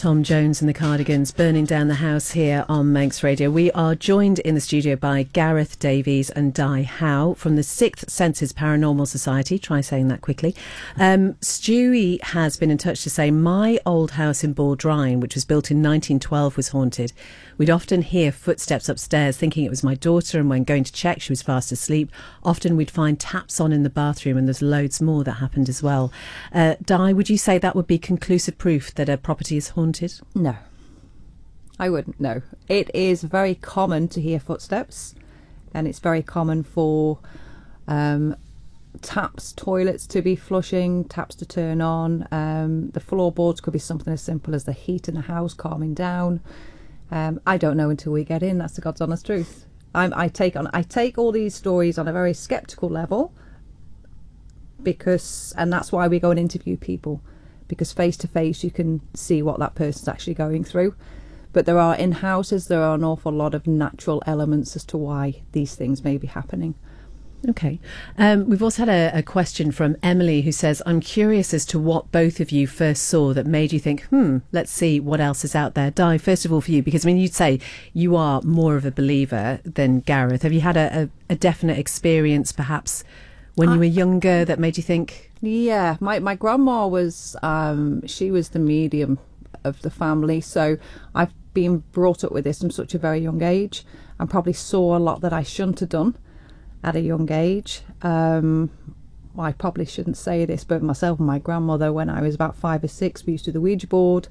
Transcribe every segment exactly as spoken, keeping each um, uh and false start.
Tom Jones and the Cardigans, Burning Down the House here on Manx Radio. We are joined in the studio by Gareth Davies and Di Howe from the Sixth Senses Paranormal Society. Try saying that quickly. Um, Stewie has been in touch to say, my old house in Baldrine, which was built in nineteen twelve, was haunted. We'd often hear footsteps upstairs, thinking it was my daughter, and when going to check, she was fast asleep. Often we'd find taps on in the bathroom, and there's loads more that happened as well. Uh, Di, would you say that would be conclusive proof that a property is haunted? No, I wouldn't. No, it is very common to hear footsteps, and it's very common for um, taps, toilets to be flushing, taps to turn on. Um, the floorboards could be something as simple as the heat in the house calming down. Um, I don't know until we get in. That's the God's honest truth. I'm, I take on. I take all these stories on a very sceptical level, because, and that's why we go and interview people, because face to face you can see what that person's actually going through. But there are in houses there are an awful lot of natural elements as to why these things may be happening. Okay. Um, we've also had a, a question from Emily, who says, I'm curious as to what both of you first saw that made you think, hmm, let's see what else is out there. Di, first of all for you, because I mean, you'd say you are more of a believer than Gareth. Have you had a, a, a definite experience perhaps when you were younger that made you think? Yeah, my, my grandma was, um, she was the medium of the family. So I've been brought up with this from such a very young age, and probably saw a lot that I shouldn't have done at a young age. Um, well, I probably shouldn't say this, but myself and my grandmother, when I was about five or six, we used to do the Ouija board.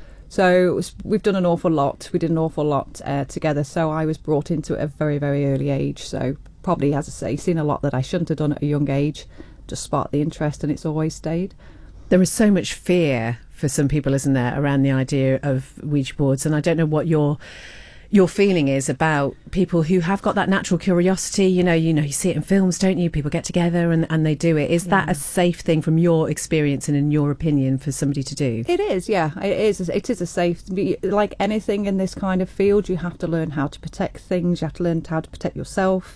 So it was, we've done an awful lot. We did an awful lot uh, together. So I was brought into it at a very, very early age. So probably, as I say, seen a lot that I shouldn't have done at a young age. Just sparked the interest, and it's always stayed. There is so much fear for some people, isn't there, around the idea of Ouija boards? And I don't know what your your feeling is about people who have got that natural curiosity. You know, you know, you see it in films, don't you? People get together and, and they do it. Is yeah. that a safe thing from your experience and in your opinion for somebody to do? It is, yeah. It is. It is a safe. Like anything in this kind of field, you have to learn how to protect things. You have to learn how to protect yourself.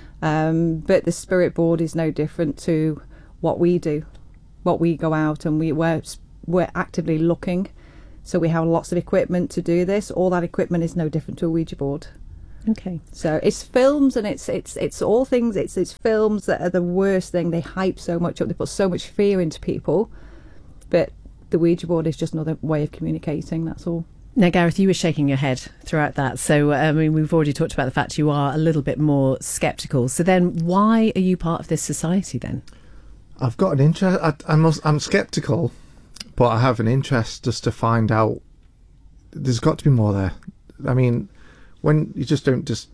Um, but the spirit board is no different to what we do. What we go out and we we're, we're actively looking. So we have lots of equipment to do this. All that equipment is no different to a Ouija board. Okay. So it's films, and it's it's it's all things. It's it's films that are the worst thing. They hype so much up. They put so much fear into people. But the Ouija board is just another way of communicating. That's all. Now, Gareth, you were shaking your head throughout that. So, I mean, we've already talked about the fact you are a little bit more sceptical. So then why are you part of this society then? I've got an interest. I, I must, I'm sceptical, but I have an interest just to find out. There's got to be more there. I mean, when you just don't just...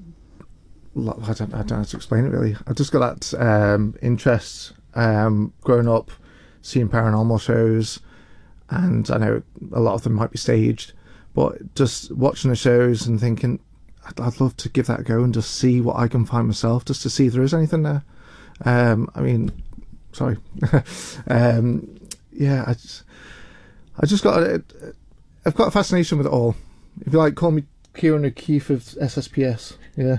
I don't, I don't know how to explain it, really. I just got that um, interest um, growing up, seeing paranormal shows, and I know a lot of them might be staged, but just watching the shows and thinking, I'd, I'd love to give that a go and just see what I can find myself, just to see if there is anything there. Um, I mean... Sorry. um, yeah, I just, I just got a, I've got a fascination with it all. If you like, call me Kieran O'Keefe of S S P S. Yeah.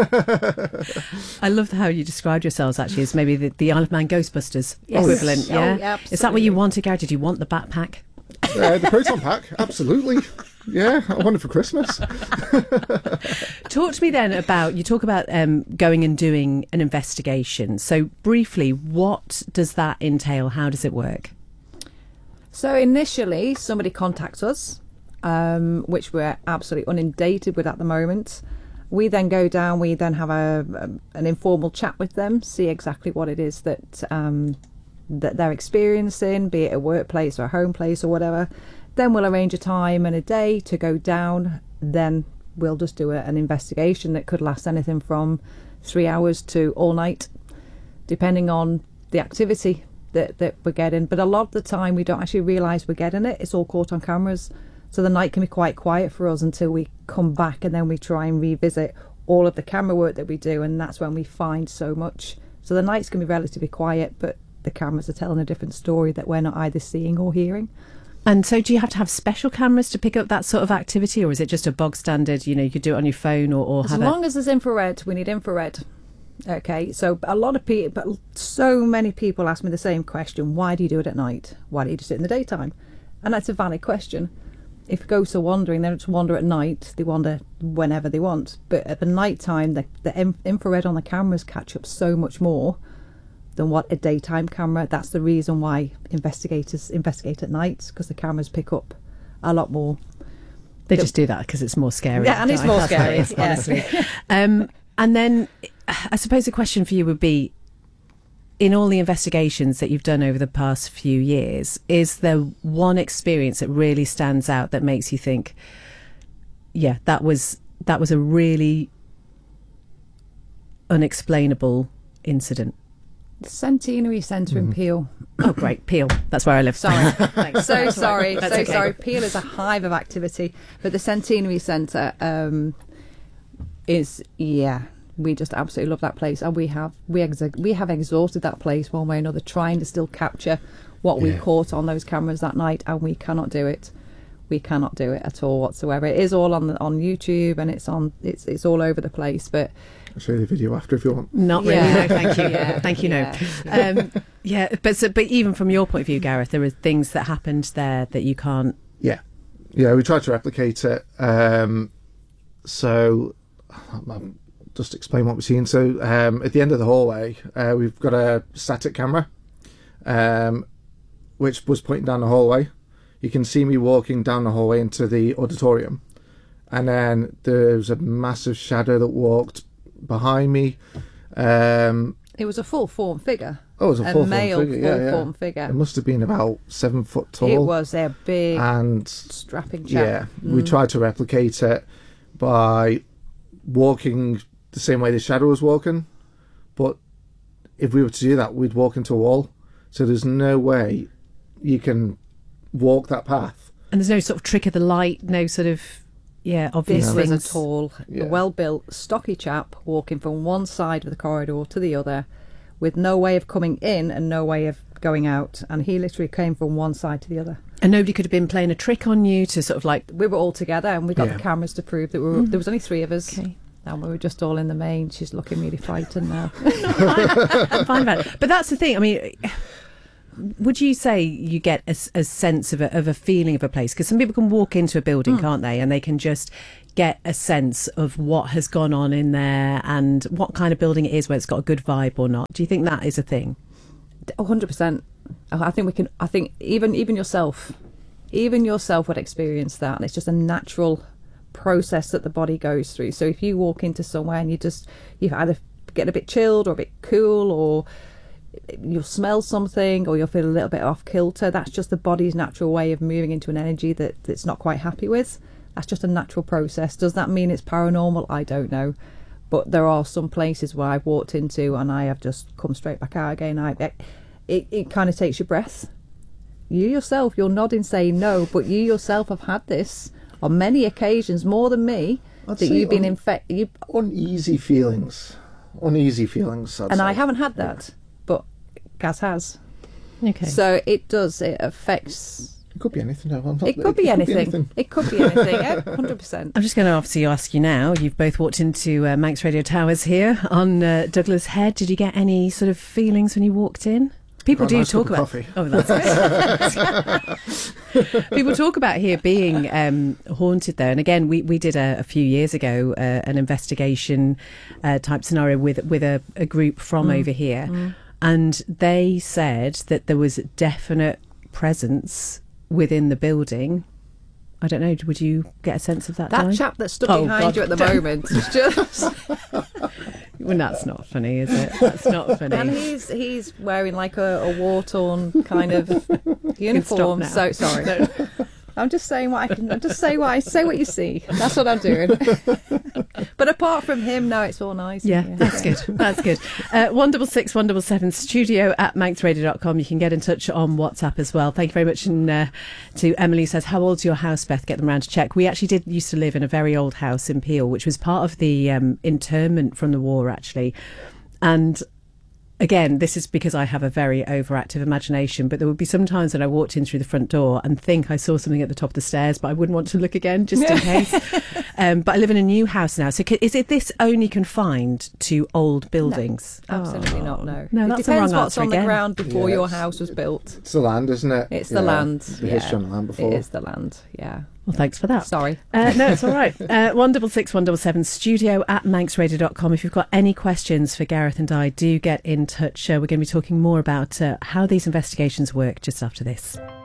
I love how you described yourselves actually as maybe the, the Isle of Man Ghostbusters yes. equivalent. Oh, yeah. Is that what you wanted, Gary? Did you want the backpack? Uh, the proton pack, absolutely. Yeah, I want it for Christmas. Talk to me then about, you talk about um, going and doing an investigation. So briefly, what does that entail? How does it work? So initially, somebody contacts us, um, which we're absolutely inundated with at the moment. We then go down, we then have a, a an informal chat with them, see exactly what it is that... Um, that they're experiencing, be it a workplace or a home place or whatever. Then we'll arrange a time and a day to go down. Then we'll just do a, an investigation that could last anything from three hours to all night, depending on the activity that, that we're getting. But a lot of the time we don't actually realise we're getting it. It's all caught on cameras. So the night can be quite quiet for us until we come back, and then we try and revisit all of the camera work that we do, and that's when we find so much. So the nights can be relatively quiet, but the cameras are telling a different story that we're not either seeing or hearing. And so do you have to have special cameras to pick up that sort of activity, or is it just a bog standard, you know, you could do it on your phone or, or as have long it... as there's infrared, we need infrared. Okay, so a lot of people, but so many people ask me the same question: why do you do it at night? Why do you just do it in the daytime? And that's a valid question. if ghosts are wandering, they don't just wander at night. They wander whenever they want. But at the night time, the, the in- infrared on the cameras catch up so much more than what a daytime camera. That's the reason why investigators investigate at night, because the cameras pick up a lot more. They just do that because it's more scary. Yeah, and it's more scary, It is, honestly. um, and then I suppose the question for you would be, in all the investigations that you've done over the past few years, is there one experience that really stands out that makes you think, yeah, that was that was a really unexplainable incident? The Centenary Centre in Peel. Oh, great. Peel. That's where I live. Sorry. Thanks. so sorry. That's so okay. sorry. Peel is a hive of activity. But the Centenary Centre um, is, yeah, we just absolutely love that place. And we have we ex- we have exhausted that place one way or another, trying to still capture what we Yeah. caught on those cameras that night. And we cannot do it. We cannot do it at all whatsoever. It is all on the, on YouTube, and it's on it's it's all over the place. But I'll show you the video after if you want. Not really, Yeah. no, thank you. Yeah. Thank you, no. Yeah. Um, yeah, but so, but even from your point of view, Gareth, there are things that happened there that you can't. Yeah, yeah. We tried to replicate it. Um, so, I'll I'll just explain what we've seen. So, um, at the end of the hallway, uh, we've got a static camera, um, which was pointing down the hallway. You can see me walking down the hallway into the auditorium, and then there was a massive shadow that walked behind me. Um, it was a full form figure. oh, it was a, A full male form figure. Yeah, full yeah. form figure. It must have been about seven foot tall. It was a big, and strapping chap. yeah, we tried to replicate it by walking the same way the shadow was walking, but if we were to do that, we'd walk into a wall. So there's no way you can walk that path. And there's no sort of trick of the light, no sort of, yeah, obvious This was things. a tall, Yeah. well-built, stocky chap walking from one side of the corridor to the other, with no way of coming in and no way of going out. And he literally came from one side to the other. And nobody could have been playing a trick on you to sort of like. We were all together, and we got Yeah. the cameras to prove that we were. There was only three of us. Okay. And we were just all in the main. She's looking really frightened now. I'm fine about it. But that's the thing. I mean, would you say you get a, s- a sense of a, of a feeling of a place? Because some people can walk into a building, can't they? And they can just get a sense of what has gone on in there and what kind of building it is, whether it's got a good vibe or not. Do you think that is a thing? one hundred percent. I think we can. I think even even yourself, even yourself would experience that, and it's just a natural process that the body goes through. So if you walk into somewhere and you just you either get a bit chilled or a bit cool, or you'll smell something, or you'll feel a little bit off kilter, that's just the body's natural way of moving into an energy that it's not quite happy with. That's just a natural process. Does that mean it's paranormal? I don't know. But there are some places where I've walked into and I have just come straight back out again. I, it, it kind of takes your breath. You yourself, you're nodding saying no, but you yourself have had this on many occasions, more than me, I'd that say you've been un- infected. You, Uneasy feelings. Uneasy feelings. I'd and say. I haven't had that, but Gaz has. Okay. So it does, it affects... It could be anything. No, I'm not, It could be anything. anything. It could be anything, yeah, one hundred percent. I'm just going to obviously ask you now. You've both walked into uh, Manx Radio Towers here on uh, Douglas Head. Did you get any sort of feelings when you walked in? People Got a do nice talk cup of about. coffee. Oh, that's good. People talk about here being um, haunted, though. And again, we, we did a, a few years ago uh, an investigation uh, type scenario with with a, a group from Mm. over here, and they said that there was definite presence within the building. I don't know. Would you get a sense of that? That Di? chap that stood Oh, behind God. you at the moment is just... Well, that's not funny, is it? That's not funny. And he's he's wearing like a, a war-torn kind of uniform. now. So sorry. I'm just saying what I can. I'm just saying what I say. What you see. That's what I'm doing. But apart from him, no, it's all nice. Yeah, that's good. That's good. Uh, one double six one double seven studio at manx radio dot com. You can get in touch on WhatsApp as well. Thank you very much. And uh, to Emily who says, "How old's your house, Beth? Get them round to check." We actually did used to live in a very old house in Peel, which was part of the um, internment from the war, actually. And again, this is because I have a very overactive imagination, but there would be some times when I walked in through the front door and think I saw something at the top of the stairs, but I wouldn't want to look again just in case. Um, but I live in a new house now. So c- is it this only confined to old buildings? Absolutely Oh. not. No. No, It that's the depends wrong what's answer on again. the ground before Yeah, your it's- house was built. It's the land, isn't it? It's Yeah, the land. The yeah. history on the land before. It is the land. Yeah. Well, thanks for that. Sorry. Uh, no, it's all right. Uh, one double six one double seven studio at manx radio dot com. If you've got any questions for Gareth and I, do get in touch. Uh, we're going to be talking more about uh, how these investigations work just after this.